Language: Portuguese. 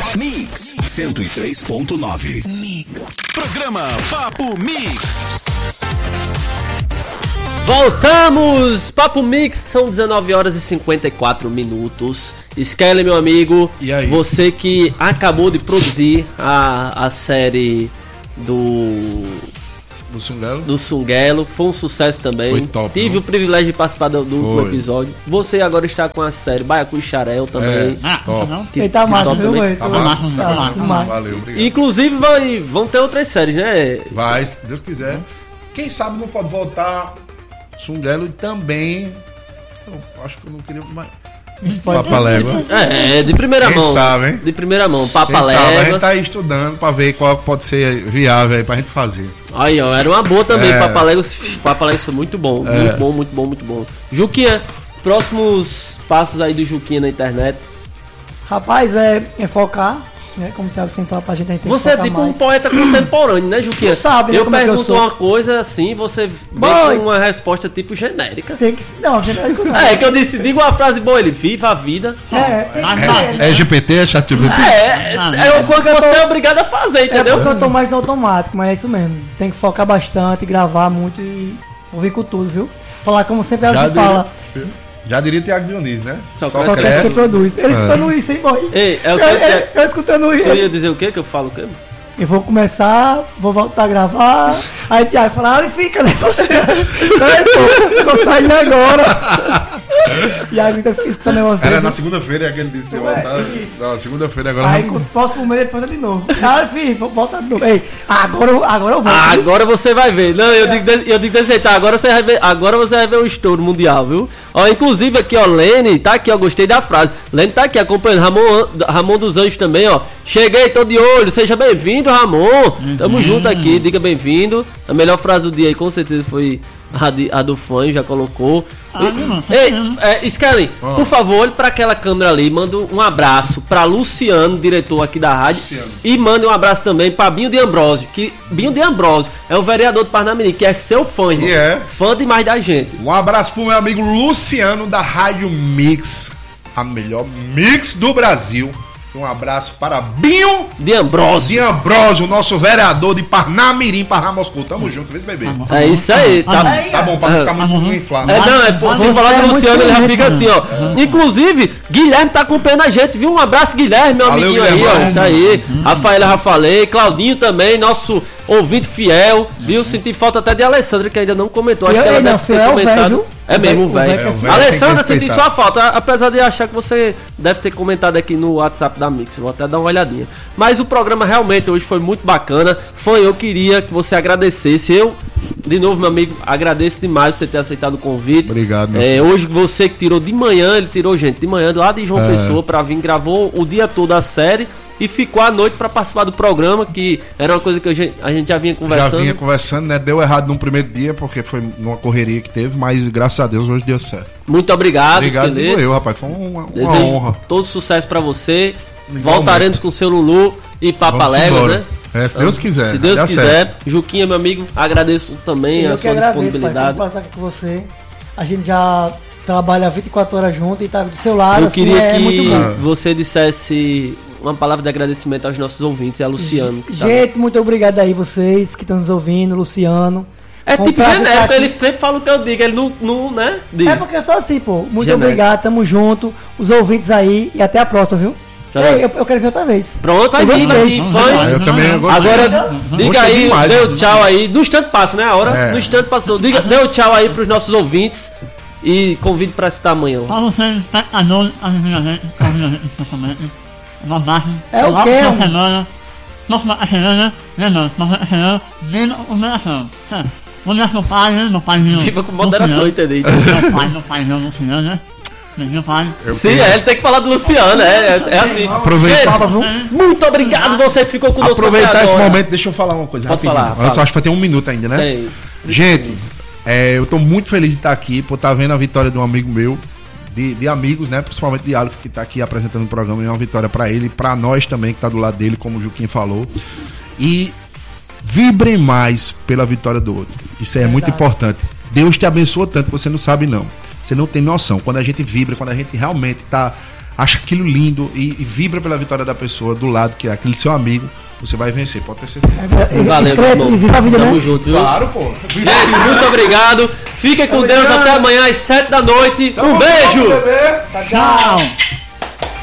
Mix 103.9. Mix. Programa Papo Mix. Voltamos! Papo Mix, são 19 horas e 54 minutos. Skelly, meu amigo, e aí? Você que acabou de produzir a série do Sunguelo, foi um sucesso também. Foi top, tive o privilégio de participar do último episódio. Você agora está com a série Baiacu e Xarel também. Top. Ele tá massa, viu, mãe? Tá massa. Valeu, obrigado. Inclusive vão ter outras séries, né? Vai, se Deus quiser. Quem sabe não pode voltar Sunguelo e também. Eu acho que eu não queria mais. Papalégua. De primeira Quem mão. sabe, hein? De primeira mão, Quem sabe, a Papalégua. gente tá aí estudando pra ver qual pode ser viável aí pra gente fazer. Aí, ó, era uma boa também. Papaléguas foi muito bom. Muito bom. Juquinha, próximos passos aí do Juquinha na internet. Rapaz, é focar, né? Como o Thiago sempre fala pra gente, a gente tem Você que é focar tipo mais. um poeta contemporâneo, né, Juquinha? Tu sabe, né, eu como é que eu pergunto sou. uma coisa assim, você vem Boy. com uma resposta tipo genérica. Tem que... Não, genérico não. É que eu disse, diga uma frase boa, ele viva a vida. É GPT, é chat GPT? É uma coisa que você é obrigado a fazer, É entendeu? porque eu tô mais no automático, mas é isso mesmo. Tem que focar bastante, gravar muito e ouvir com tudo, viu? Falar como sempre a gente fala. Já diria Thiago Dionísio, né? Só Só cresce quem produz. Ele escutando isso, hein, boy? Ei, é o Eu escutando isso. Tu ia dizer o quê? Que eu falo o quê? Eu vou começar, vou voltar a gravar. Aí o Thiago fala, ali fica, né? Você. Eu tô saindo agora. E aí tá escutando o negócio. Era na segunda-feira, é que ele disse que ia voltar. Isso. Não, segunda-feira agora. Aí posso pro meio depois de novo. Ah, filho, volta de novo. Ei, agora eu vou. Agora você vai ver. Não, eu digo desse jeito, agora você vai ver o estouro mundial, viu? Ó, inclusive aqui, ó, Lene, tá aqui, ó, gostei da frase. Lene tá aqui acompanhando, Ramon dos Anjos também, ó. Cheguei, tô de olho, seja bem-vindo, Ramon. Tamo junto aqui, diga bem-vindo. A melhor frase do dia aí, com certeza, foi a do fã, já colocou. Ei, Skelly, por favor, olhe pra aquela câmera ali, manda um abraço pra Luciano, diretor aqui da rádio. E manda um abraço também pra Binho de Ambrósio, que Binho de Ambrósio é o vereador do Parnamirim, que é seu fã, irmão. Fã demais da gente. Um abraço pro meu amigo Luciano da Rádio Mix, a melhor mix do Brasil. Um abraço para Binho de Ambrósio, nosso vereador de Parnamirim, Parná Moscou. Tamo junto, vê se bebê. É isso aí, Tá bom, pra não ficar muito inflado. Você falar do Luciano, ele já fica assim, ó. Inclusive, Guilherme tá acompanhando a gente, viu? Um abraço, Guilherme, meu amiguinho aí, ó. Está aí. Rafaela, já falei. Claudinho também, nosso ouvinte fiel, viu? Senti falta até de Alessandra, que ainda não comentou. Acho que ela deve ter comentado. É mesmo, velho. Alessandra, senti sua falta, apesar de achar que você deve ter comentado aqui no WhatsApp da Mix. Vou até dar uma olhadinha. Mas o programa realmente hoje foi muito bacana. Eu queria que você agradecesse. De novo, meu amigo, agradeço demais você ter aceitado o convite. Obrigado. Hoje você que tirou de manhã, ele tirou gente de manhã lá de João Pessoa pra vir, gravou o dia todo a série e ficou à noite pra participar do programa, que era uma coisa que a gente já vinha conversando. Né? Deu errado no primeiro dia, porque foi numa correria que teve, mas graças a Deus hoje deu certo. Muito obrigado, Digo eu, rapaz, foi uma honra. Todo sucesso pra você. Voltaremos com o seu Lulu e Papalégua, né? Se Deus quiser. Se Deus quiser. Juquinha, meu amigo, agradeço também a sua disponibilidade. Pai, passar aqui com você. A gente já trabalha 24 horas junto e tá do seu lado. Eu queria que você dissesse uma palavra de agradecimento aos nossos ouvintes e a Luciano. Gente, muito obrigado aí vocês que estão nos ouvindo, Luciano. É tipo genérico, ele sempre fala o que eu digo, ele não, né? É porque é só assim, pô. Muito obrigado, tamo junto. Os ouvintes aí e até a próxima, viu? Eu quero ver outra vez. Pronto, vai vir. Eu também gostei. Agora, diga aí, demais, deu tchau aí. No instante passa, né? A hora? No instante passou. Deu tchau aí pros nossos ouvintes e convido pra escutar amanhã. Pra vocês, espectadores, ajuda a gente pessoalmente. Um abraço. É o quê? Próxima semana, menos humilhação. Vou dar seu pai, né? Meu pai viva com moderação, entendeu? Meu pai não, Luciano, né? Sim, ele tem que falar do Luciano, é assim. Aproveitar, muito obrigado você que ficou conosco. Aproveitar esse momento, deixa eu falar uma coisa rapidinho. Antes, acho que vai ter um minuto ainda, né? Gente, eu tô muito feliz de estar aqui, por estar vendo a vitória de um amigo meu, de amigos, né? Principalmente de Aleph, que tá aqui apresentando o programa, e uma vitória pra ele, pra nós também, que tá do lado dele, como o Juquinha falou. E vibrem mais pela vitória do outro. Isso é muito importante. Deus te abençoa tanto que você não sabe, não. Você não tem noção. Quando a gente vibra, quando a gente realmente tá acha aquilo lindo e vibra pela vitória da pessoa do lado, que é aquele seu amigo, você vai vencer, pode ter certeza. Valeu, meu irmão. Tamo junto, viu? Claro, pô. Gente, muito obrigado. Fiquem com Deus até amanhã às 7 da noite. Um beijo! Tchau.